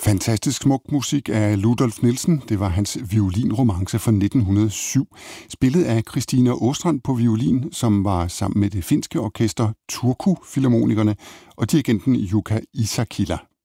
Fantastisk smuk musik af Ludolf Nielsen. Det var hans violinromance fra 1907, spillet af Christina Åstrand på violin, som var sammen med det finske orkester Turku Filharmonikerne og dirigenten Jukka Isakila.